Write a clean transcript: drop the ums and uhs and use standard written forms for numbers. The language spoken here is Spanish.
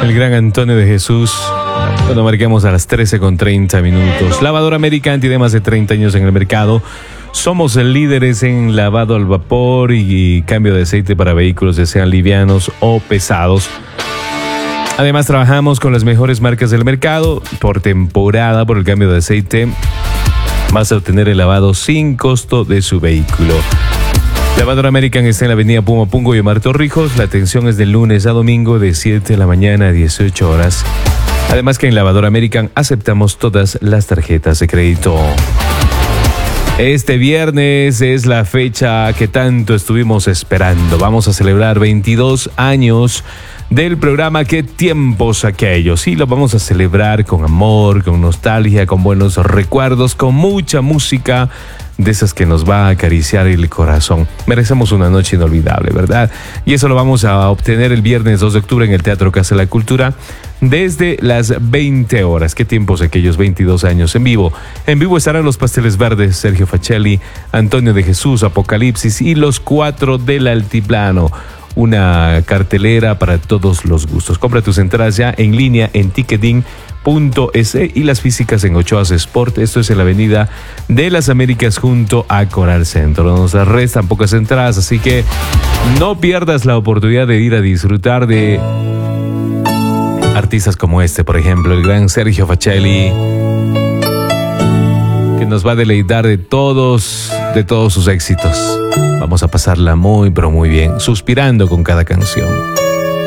El gran Antonio de Jesús. Cuando marquemos a las 13:30. Lavadora América tiene más de 30 años en el mercado. Somos líderes en lavado al vapor y cambio de aceite para vehículos, ya sean livianos o pesados. Además, trabajamos con las mejores marcas del mercado. Por temporada, por el cambio de aceite, vas a obtener el lavado sin costo de su vehículo. Lavadora American está en la avenida Puma Pungo y Omar Torrijos. La atención es de lunes a domingo de 7 de la mañana a 18 horas. Además que en Lavadora American aceptamos todas las tarjetas de crédito. Este viernes es la fecha que tanto estuvimos esperando. Vamos a celebrar 22 años del programa Qué tiempos aquellos. Sí, lo vamos a celebrar con amor, con nostalgia, con buenos recuerdos, con mucha música de esas que nos va a acariciar el corazón. Merecemos una noche inolvidable, ¿verdad? Y eso lo vamos a obtener el viernes 2 de octubre en el Teatro Casa de la Cultura desde las 20 horas. Qué tiempos aquellos, 22 años en vivo. En vivo estarán los Pasteles Verdes, Sergio Facelli, Antonio de Jesús, Apocalipsis y los 4 del Altiplano. Una cartelera para todos los gustos. Compra tus entradas ya en línea en ticketing.es y las físicas en Ochoas Sport. Esto es en la Avenida de las Américas junto a Coral Centro. Nos restan pocas entradas, así que no pierdas la oportunidad de ir a disfrutar de artistas como este, por ejemplo, el gran Sergio Facelli, que nos va a deleitar de todos sus éxitos. Vamos a pasarla muy, pero muy bien, suspirando con cada canción.